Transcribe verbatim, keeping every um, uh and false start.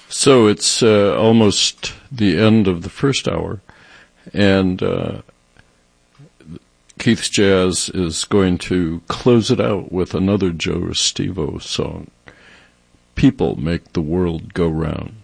So it's uh, almost the end of the first hour, and uh, Keith's Jazz is going to close it out with another Joe Restivo song, People Make the World Go Round.